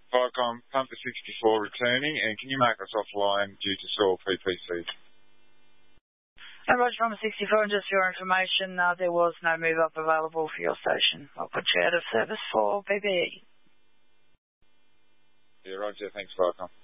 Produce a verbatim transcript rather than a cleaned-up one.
Viacom, Pumper sixty-four returning, and can you mark us offline due to Saul P P C? And Roger, Pumper sixty-four, and just for your information, uh, there was no move-up available for your station. I'll put you out of service for B B E. Yeah, Roger. Thanks, Viacom.